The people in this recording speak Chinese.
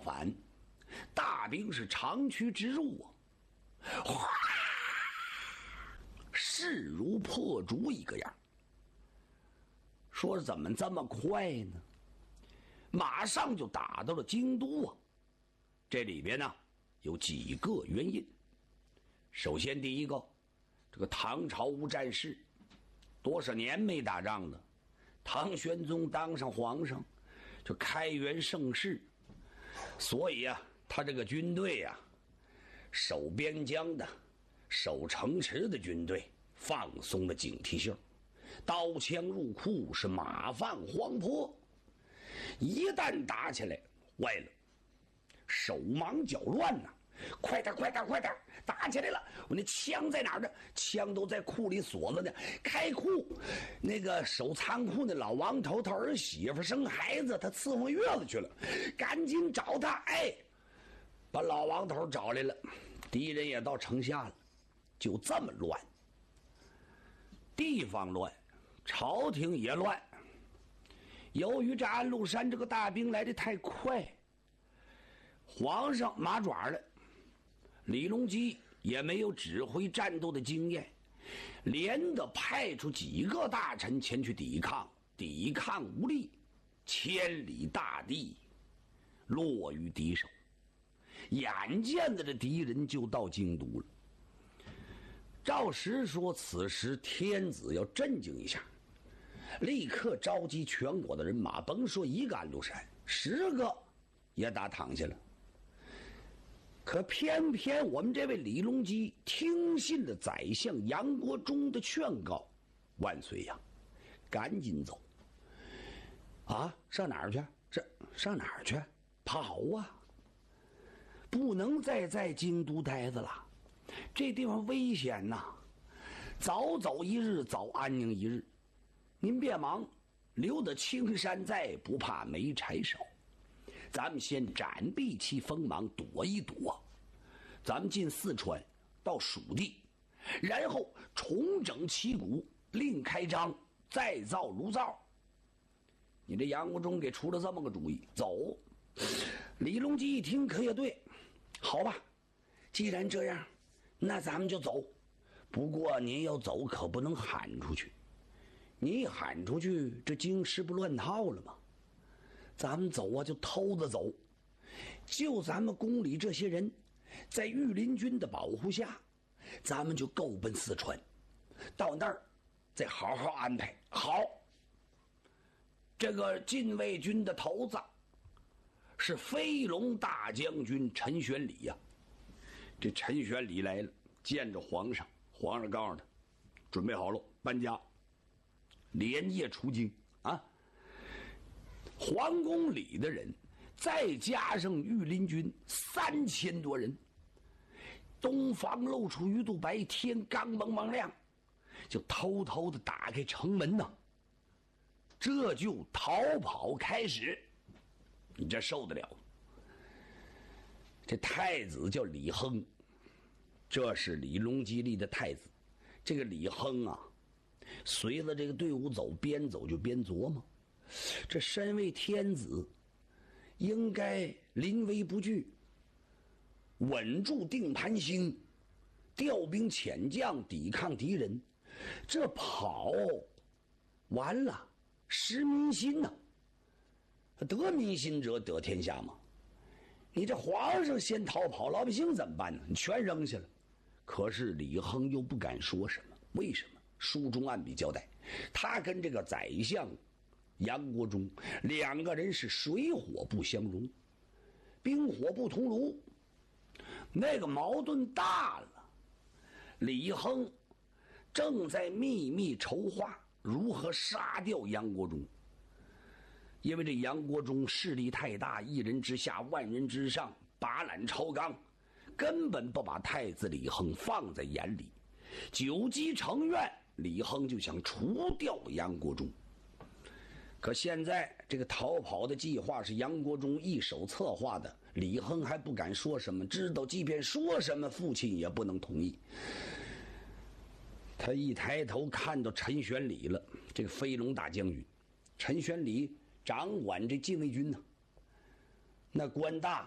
反，大兵是长驱直入啊，哗，势如破竹一个样。说怎么这么快呢？马上就打到了京都啊！这里边呢有几个原因。首先第一个，这个唐朝无战事，多少年没打仗了，唐玄宗当上皇上，就开元盛世，所以啊，他这个军队啊，守边疆的、守城池的军队放松了警惕性，刀枪入库，是马放荒坡。一旦打起来，坏了，手忙脚乱呐！快点，快点，快点！打起来了！我那枪在哪儿呢？枪都在库里锁着呢。开库，那个守仓库的老王头，他儿媳妇生孩子，他伺候月子去了，赶紧找他！哎，把老王头找来了，敌人也到城下了，就这么乱。地方乱，朝廷也乱。由于这安禄山这个大兵来得太快，皇上麻爪了，李隆基也没有指挥战斗的经验，连的派出几个大臣前去抵抗，抵抗无力，千里大地落于敌手。眼见着这敌人就到京都了，赵石说此时天子要镇静一下，立刻召集全国的人马，甭说一个安禄山，10个也打躺下了。可偏偏我们这位李隆基听信了宰相杨国忠的劝告，万岁呀，赶紧走啊！上哪儿去？上哪儿去？跑啊！不能再在京都待着了，这地方危险呐！早走一日，早安宁一日。您别忙，留得青山在，不怕没柴烧。咱们先暂避其锋芒，躲一躲。咱们进四川，到蜀地，然后重整旗鼓，另开张，再造炉灶。你这杨国忠给出了这么个主意，走。李隆基一听，可也对，好吧，既然这样，那咱们就走。不过您要走，可不能喊出去。你一喊出去，这京师不乱套了吗？咱们走啊，就偷着走。就咱们宫里这些人，在御林军的保护下，咱们就够奔四川。到那儿，再好好安排。好，这个禁卫军的头子是飞龙大将军陈玄礼呀。这陈玄礼来了，见着皇上，皇上告诉他，准备好了，搬家。连夜出京啊！皇宫里的人，再加上御林军3000多人，东方露出鱼肚白，天刚蒙蒙亮，就偷偷的打开城门呐，这就逃跑开始。你这受得了？这太子叫李亨，这是李隆基立的太子。这个李亨啊，随着这个队伍走，边走就边琢磨，这身为天子，应该临危不惧，稳住定盘星，调兵遣将抵抗敌人。这跑完了失民心呐，得民心者得天下嘛。你这皇上先逃跑，老百姓怎么办呢？你全扔下了。可是李亨又不敢说什么，为什么？书中暗笔交代，他跟这个宰相杨国忠2个人是水火不相容，冰火不同炉，那个矛盾大了。李亨正在秘密筹划如何杀掉杨国忠，因为这杨国忠势力太大，一人之下万人之上，把揽朝纲，根本不把太子李亨放在眼里。久积成怨，李亨就想除掉杨国忠。可现在这个逃跑的计划是杨国忠一手策划的，李亨还不敢说什么，知道即便说什么父亲也不能同意。他一抬头看到陈玄礼了，这个飞龙大将军。陈玄礼掌管这禁卫军呢，那官大，